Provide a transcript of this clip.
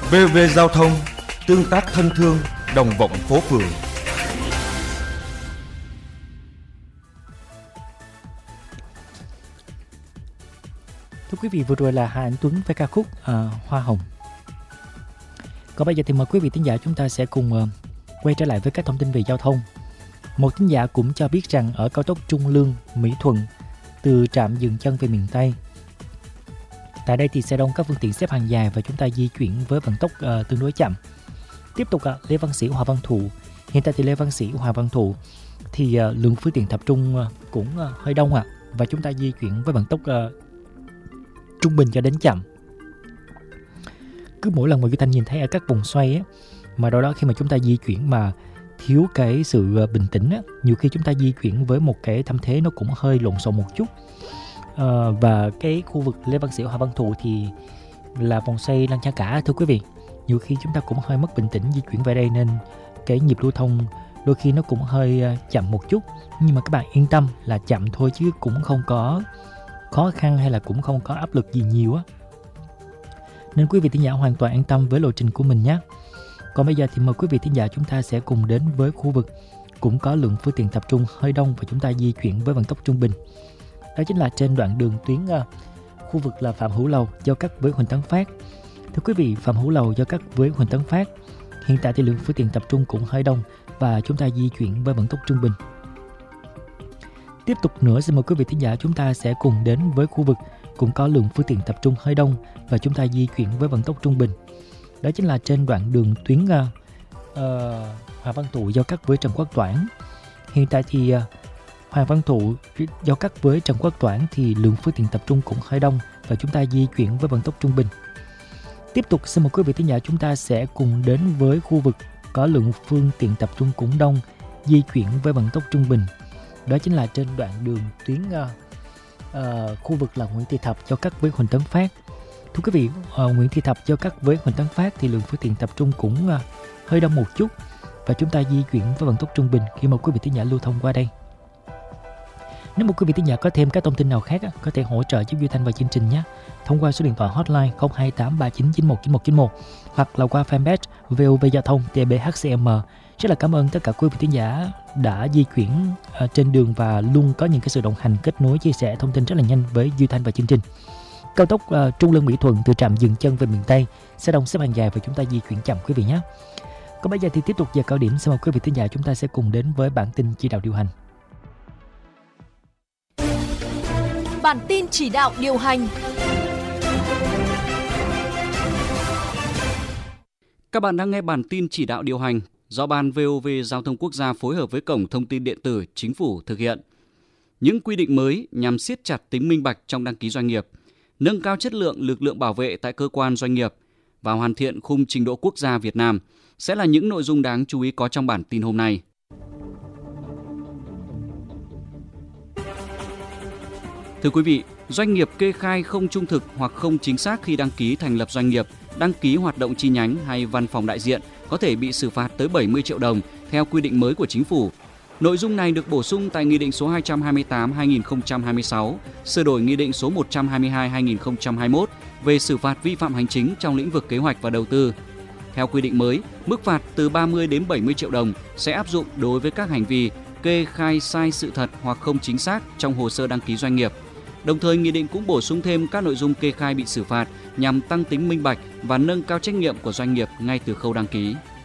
VOV Giao thông, tương tác thân thương, đồng vọng phố phường. Thưa quý vị, vừa rồi là Hà Anh Tuấn với ca khúc Hoa Hồng. Còn bây giờ thì mời quý vị thính giả chúng ta sẽ cùng quay trở lại với các thông tin về giao thông. Một thính giả cũng cho biết rằng ở cao tốc Trung Lương - Mỹ Thuận từ trạm dừng chân về miền Tây, tại đây thì xe đông các phương tiện xếp hàng dài và chúng ta di chuyển với vận tốc tương đối chậm. Tiếp tục Lê Văn Sĩ - Hoàng Văn Thụ. Hiện tại thì Lê Văn Sĩ - Hoàng Văn Thụ thì lượng phương tiện tập trung cũng hơi đông và chúng ta di chuyển với vận tốc trung bình cho đến chậm. Cứ mỗi lần mà Duy Thanh nhìn thấy ở các vùng xoay mà đâu đó khi mà chúng ta di chuyển mà thiếu cái sự bình tĩnh nhiều khi chúng ta di chuyển với một cái tâm thế nó cũng hơi lộn xộn một chút. Và cái khu vực Lê Văn Sĩ - Hoàng Văn Thụ thì là vòng xoay Lăng Cha Cả, thưa quý vị. Nhiều khi chúng ta cũng hơi mất bình tĩnh di chuyển về đây nên cái nhịp lưu thông đôi khi nó cũng hơi chậm một chút. Nhưng mà các bạn yên tâm là chậm thôi chứ cũng không có khó khăn hay là cũng không có áp lực gì nhiều nên quý vị thính giả hoàn toàn an tâm với lộ trình của mình nhé. Còn bây giờ thì mời quý vị thính giả chúng ta sẽ cùng đến với khu vực cũng có lượng phương tiện tập trung hơi đông và chúng ta di chuyển với vận tốc trung bình. Đó chính là trên đoạn đường tuyến khu vực là Phạm Hữu Lầu giao cắt với Huỳnh Tấn Phát. Thưa quý vị, Phạm Hữu Lầu giao cắt với Huỳnh Tấn Phát, hiện tại thì lượng phương tiện tập trung cũng hơi đông và chúng ta di chuyển với vận tốc trung bình. Tiếp tục nữa, xin mời quý vị thính giả chúng ta sẽ cùng đến với khu vực cũng có lượng phương tiện tập trung hơi đông và chúng ta di chuyển với vận tốc trung bình. Đó chính là trên đoạn đường tuyến Hoàng Văn Thụ giao cắt với Trần Quốc Toản. Hiện tại thì Hoàng Văn Thụ giao cắt với Trần Quốc Toản thì lượng phương tiện tập trung cũng hơi đông và chúng ta di chuyển với vận tốc trung bình. Tiếp tục xin mời quý vị thính giả chúng ta sẽ cùng đến với khu vực có lượng phương tiện tập trung cũng đông, di chuyển với vận tốc trung bình. Đó chính là trên đoạn đường tuyến khu vực là Nguyễn Thị Thập giao cắt với Huỳnh Tấn Phát. Thưa quý vị, Nguyễn Thị Thập giao cắt với Huỳnh Tấn Phát thì lượng phương tiện tập trung cũng hơi đông một chút và chúng ta di chuyển với vận tốc trung bình khi mà quý vị thính giả lưu thông qua đây. Nếu mà quý vị thính giả có thêm các thông tin nào khác có thể hỗ trợ giúp Duy Thanh và chương trình nhé, thông qua số điện thoại hotline 02839919191 hoặc là qua fanpage VOV Giao thông TBHCM. Rất là cảm ơn tất cả quý vị thính giả đã di chuyển trên đường và luôn có những cái sự đồng hành, kết nối, chia sẻ thông tin rất là nhanh với Duy Thanh và chương trình. Cao tốc Trung Lương - Mỹ Thuận từ trạm dừng chân về miền Tây, xe đông xếp hàng dài và chúng ta di chuyển chậm quý vị nhé. Còn bây giờ thì tiếp tục giờ cao điểm, xin mời quý vị thính giả chúng ta sẽ cùng đến với bản tin chỉ đạo điều hành. Bản tin chỉ đạo điều hành. Các bạn đang nghe bản tin chỉ đạo điều hành do Ban VOV Giao thông Quốc gia phối hợp với Cổng Thông tin Điện tử Chính phủ thực hiện. Những quy định mới nhằm siết chặt tính minh bạch trong đăng ký doanh nghiệp, nâng cao chất lượng lực lượng bảo vệ tại cơ quan doanh nghiệp và hoàn thiện khung trình độ quốc gia Việt Nam sẽ là những nội dung đáng chú ý có trong bản tin hôm nay. Thưa quý vị, doanh nghiệp kê khai không trung thực hoặc không chính xác khi đăng ký thành lập doanh nghiệp, đăng ký hoạt động chi nhánh hay văn phòng đại diện có thể bị xử phạt tới 70 triệu đồng theo quy định mới của Chính phủ. Nội dung này được bổ sung tại Nghị định số 228/2026, sửa đổi Nghị định số 122/2021 về xử phạt vi phạm hành chính trong lĩnh vực kế hoạch và đầu tư. Theo quy định mới, mức phạt từ 30 đến 70 triệu đồng sẽ áp dụng đối với các hành vi kê khai sai sự thật hoặc không chính xác trong hồ sơ đăng ký doanh nghiệp. Đồng thời, Nghị định cũng bổ sung thêm các nội dung kê khai bị xử phạt nhằm tăng tính minh bạch và nâng cao trách nhiệm của doanh nghiệp ngay từ khâu đăng ký.